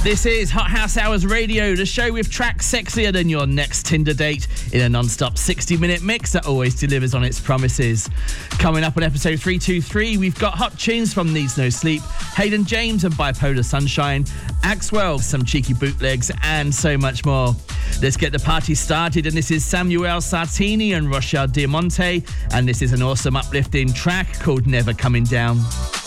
This is Hot House Hours Radio, the show with tracks sexier than your next Tinder date in a non-stop 60-minute mix that always delivers on its promises. Coming up on episode 323, we've got hot tunes from Needs No Sleep, Hayden James and Bipolar Sunshine, Axwell, some cheeky bootlegs, and so much more. Let's get the party started, and this is Samuel Sartini and Rochelle Diamante, and this is an awesome uplifting track called Never Coming Down.